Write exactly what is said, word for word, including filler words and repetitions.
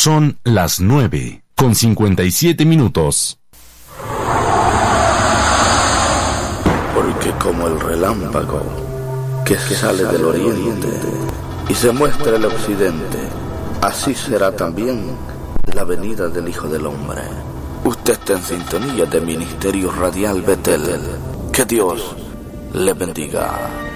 Son las nueve con cincuenta y siete minutos. Porque como el relámpago que sale del oriente y se muestra el occidente, así será también la venida del Hijo del Hombre. Usted está en sintonía de Ministerio Radial Betel. Que Dios le bendiga.